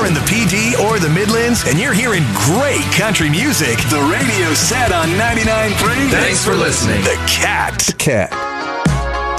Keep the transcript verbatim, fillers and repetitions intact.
you're in the P D or the Midlands and you're hearing great country music, the radio set on ninety-nine point three. Thanks for listening. The Cat. The Cat.